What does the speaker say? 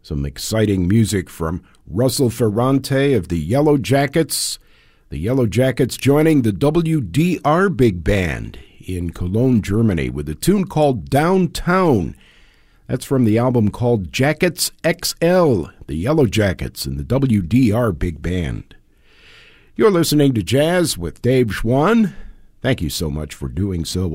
Some exciting music from Russell Ferrante of the Yellow Jackets. The Yellow Jackets joining the WDR Big Band in Cologne, Germany, with a tune called Downtown. That's from the album called Jackets XL, the Yellow Jackets and the WDR Big Band. You're listening to Jazz with Dave Schwann. Thank you so much for doing so.